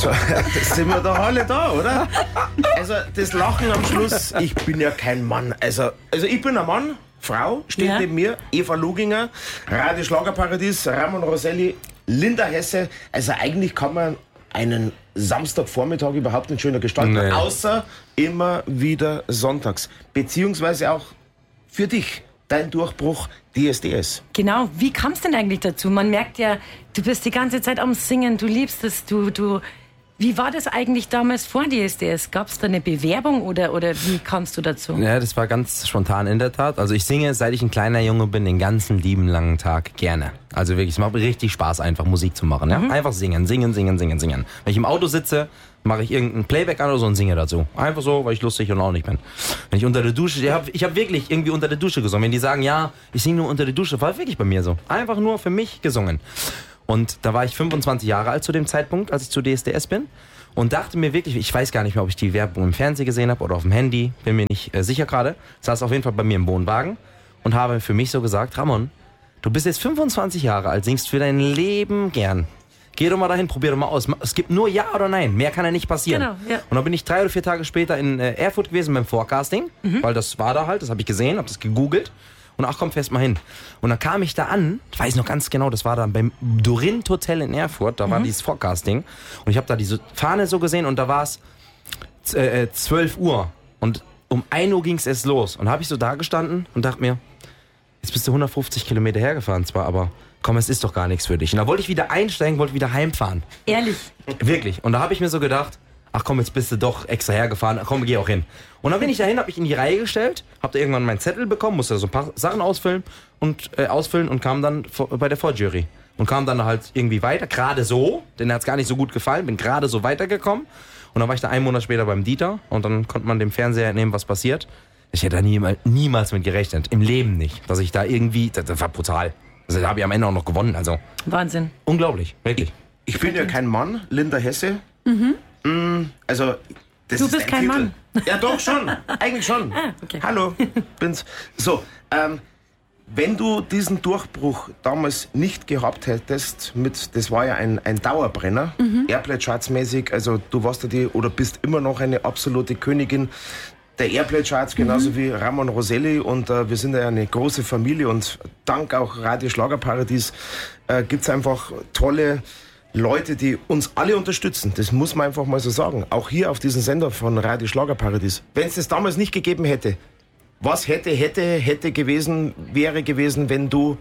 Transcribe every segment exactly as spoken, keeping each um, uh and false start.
So, sind wir doch alle da, oder? Also das Lachen am Schluss, ich bin ja kein Mann. Also, also ich bin ein Mann, Frau, steht Ja. neben mir, Eva Luginger, Radio Schlagerparadies, Ramon Roselli, Linda Hesse. Also eigentlich kann man einen Samstagvormittag überhaupt nicht schöner gestalten, Nee. außer immer wieder sonntags. Beziehungsweise auch für dich, dein Durchbruch D S D S. Genau, wie kam es denn eigentlich dazu? Man merkt ja, du bist die ganze Zeit am Singen, du liebst es, du, du. Wie war das eigentlich damals vor D S D S? Gab es da eine Bewerbung oder, oder wie kamst du dazu? Ja, das war ganz spontan in der Tat. Also ich singe, seit ich ein kleiner Junge bin, den ganzen lieben langen Tag gerne. Also wirklich, es macht mir richtig Spaß, einfach Musik zu machen. Ja? Mhm. Einfach singen, singen, singen, singen, singen. Wenn ich im Auto sitze, mache ich irgendein Playback an oder so und singe dazu. Einfach so, weil ich lustig und auch nicht bin. Wenn ich unter der Dusche, ich habe ich hab wirklich irgendwie unter der Dusche gesungen. Wenn die sagen, ja, ich singe nur unter der Dusche, war wirklich bei mir so. Einfach nur für mich gesungen. Und da war ich fünfundzwanzig Jahre alt zu dem Zeitpunkt, als ich zu D S D S bin. Und dachte mir wirklich, ich weiß gar nicht mehr, ob ich die Werbung im Fernsehen gesehen habe oder auf dem Handy, bin mir nicht äh, sicher gerade. Saß auf jeden Fall bei mir im Wohnwagen und habe für mich so gesagt, Ramon, du bist jetzt fünfundzwanzig Jahre alt, singst für dein Leben gern. Geh doch mal dahin, probier doch mal aus. Es gibt nur Ja oder Nein, mehr kann ja nicht passieren. Genau, ja. Und dann bin ich drei oder vier Tage später in äh, Erfurt gewesen beim Forecasting, Mhm. weil das war da halt, das habe ich gesehen, habe das gegoogelt. Und ach komm, fährst mal hin. Und dann kam ich da an, ich weiß noch ganz genau, das war dann beim Dorint Hotel in Erfurt, da war Mhm. dieses Forecasting. Und ich habe da diese Fahne so gesehen und da war es äh, zwölf Uhr. Und um ein Uhr ging es erst los. Und da habe ich so da gestanden und dachte mir, jetzt bist du hundertfünfzig Kilometer hergefahren zwar, aber komm, es ist doch gar nichts für dich. Und da wollte ich wieder einsteigen, wollte wieder heimfahren. Ehrlich? Wirklich. Und da habe ich mir so gedacht, ach komm, jetzt bist du doch extra hergefahren, ach komm, geh auch hin. Und dann bin ich dahin, habe mich in die Reihe gestellt, habe da irgendwann meinen Zettel bekommen, musste da so ein paar Sachen ausfüllen und äh, ausfüllen und kam dann vor, bei der Vorjury. Und kam dann halt irgendwie weiter, gerade so, denn er hat es gar nicht so gut gefallen, bin gerade so weitergekommen. Und dann war ich da einen Monat später beim Dieter und dann konnte man dem Fernseher entnehmen, was passiert. Ich hätte da niemals, niemals mit gerechnet, im Leben nicht, dass ich da irgendwie, das, das war brutal. Also da habe ich am Ende auch noch gewonnen, also Wahnsinn. unglaublich, wirklich. Ich bin ja kein Mann, Linda Hesse. Mhm. Also, das Du ist bist ein kein Titel. Mann. Ja, doch schon. Eigentlich schon. Ah, okay. Hallo. Bin's. So, ähm, wenn du diesen Durchbruch damals nicht gehabt hättest, mit, das war ja ein, ein Dauerbrenner, Mhm. Airplay-Charts-mäßig, also du warst ja die, oder bist immer noch eine absolute Königin der Airplay-Charts, genauso Mhm. wie Ramon Roselli, und äh, wir sind ja eine große Familie und dank auch Radio Schlagerparadies äh, gibt's einfach tolle Leute, die uns alle unterstützen. Das muss man einfach mal so sagen. Auch hier auf diesem Sender von Radio Schlagerparadies. Wenn es das damals nicht gegeben hätte, was hätte, hätte, hätte gewesen, wäre gewesen, wenn du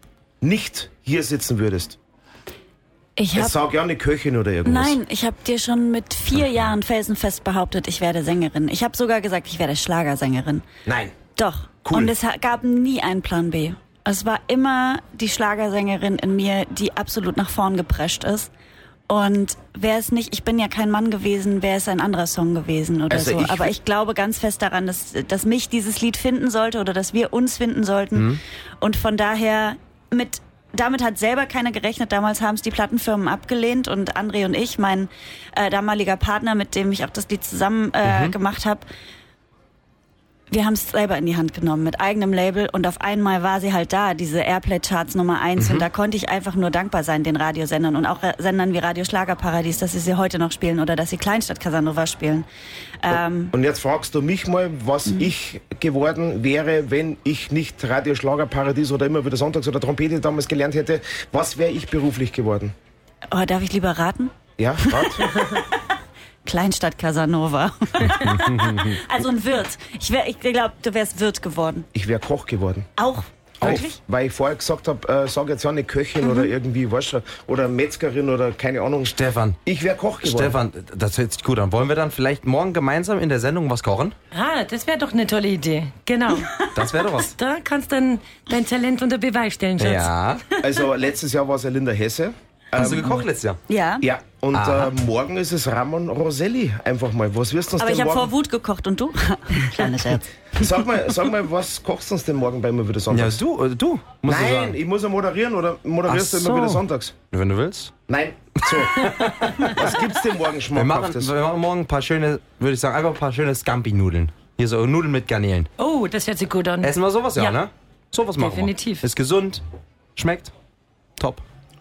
nicht hier sitzen würdest? Ich Ich hab, sag ja eine Köchin oder irgendwas. nein, ich habe dir schon mit vier Jahren felsenfest behauptet, ich werde Sängerin. Ich habe sogar gesagt, ich werde Schlagersängerin. Nein. Doch. Cool. Und es ha- gab nie einen Plan B. Es war immer die Schlagersängerin in mir, die absolut nach vorn geprescht ist. Und wäre es nicht, ich bin ja kein Mann gewesen, wäre es ein anderer Song gewesen oder Also so. ich- Aber ich glaube ganz fest daran, dass, dass mich dieses Lied finden sollte oder dass wir uns finden sollten. Und von daher, mit, damit hat selber keiner gerechnet. Damals haben es die Plattenfirmen abgelehnt und André und ich, mein äh, damaliger Partner, mit dem ich auch das Lied zusammen äh, gemacht habe, wir haben es selber in die Hand genommen mit eigenem Label und auf einmal war sie halt da, diese Airplay-Charts Nummer eins und da konnte ich einfach nur dankbar sein den Radiosendern und auch äh, Sendern wie Radio Schlagerparadies, dass sie sie heute noch spielen oder dass sie Kleinstadt Casanova spielen. Ähm, Und jetzt fragst du mich mal, was ich geworden wäre, wenn ich nicht Radio Schlagerparadies oder immer wieder Sonntags oder Trompete damals gelernt hätte. Was wäre ich beruflich geworden? oh, darf ich lieber raten? Ja, Rat? Kleinstadt Casanova. Also ein Wirt. Ich, wär- ich glaube, du wärst Wirt geworden. Ich wäre Koch geworden. Auch? Auch, Wirklich? weil ich vorher gesagt habe, äh, sag jetzt ja eine Köchin oder irgendwie, weißt du, oder Metzgerin oder keine Ahnung. Stefan, Ich wäre Koch geworden. Stefan, das hört sich gut an. Wollen wir dann vielleicht morgen gemeinsam in der Sendung was kochen? Ah, das wäre doch eine tolle Idee. Genau. Das wäre doch was. Da kannst du dann dein Talent unter Beweis stellen, Schatz. Ja. Also letztes Jahr war es ja Linda Hesse. Hast du gekocht letztes Jahr? Ja. Ja, und Aha. äh, morgen ist es Ramon Roselli. Einfach mal. Was wirst du uns Aber denn ich habe vor morgen? Wut gekocht und du? Kleiner Scherz. Sag mal, sag mal, was kochst du uns denn morgen bei mir wieder Ja, sonntags? du, äh, du. Musst du Nein, sagen. ich muss ja moderieren oder moderierst Ach du immer so. wieder sonntags? Wenn du willst. Nein. So. Was gibt's denn morgen Wir machen, Schmackhaftes? wir machen morgen ein paar schöne, würde ich sagen, einfach ein paar schöne Scampi-Nudeln. Hier so Nudeln mit Garnelen. Oh, das hört sich gut an. Essen wir sowas, ja, Ja. ne? Sowas machen Definitiv. wir. Ist gesund, schmeckt, top.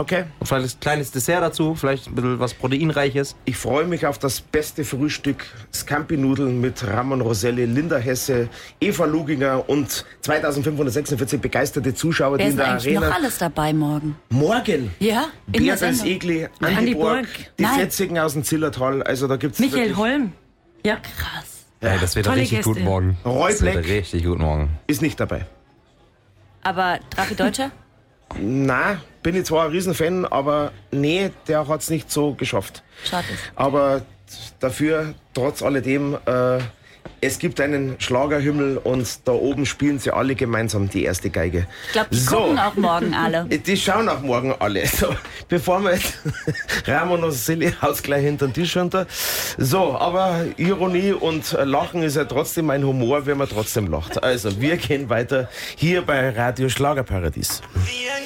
Okay. Und vielleicht ein kleines Dessert dazu, vielleicht ein bisschen was Proteinreiches. Ich freue mich auf das beste Frühstück. Scampi-Nudeln mit Ramon Roselli, Linda Hesse, Eva Luginger und zweitausendfünfhundertsechsundvierzig begeisterte Zuschauer, Wer die ist in der eigentlich Arena... noch alles dabei morgen? Morgen! Ja, in der Beatrice Sendung. Egli, Andi, Andi Borg, Borg. die Nein. Fetzigen aus dem Zillertal. Also da gibt's Michael wirklich- Holm. Ja. Krass. Ey, das wird Tolle richtig Gäste. gut morgen. Roy Das wird Black. richtig gut morgen. ist nicht dabei. Aber Drafi Deutscher? Na, bin ich zwar ein Riesenfan, aber nee, der hat's nicht so geschafft. Schade. Aber dafür, trotz alledem, äh, es gibt einen Schlagerhimmel und da oben spielen sie alle gemeinsam die erste Geige. Ich glaube, die So. gucken auch morgen alle. Die schauen auch morgen alle. So, bevor wir jetzt Ramon Roselli haut's gleich hinter den Tisch runter. So, aber Ironie und Lachen ist ja trotzdem mein Humor, wenn man trotzdem lacht. Also, wir gehen weiter hier bei Radio Schlagerparadies.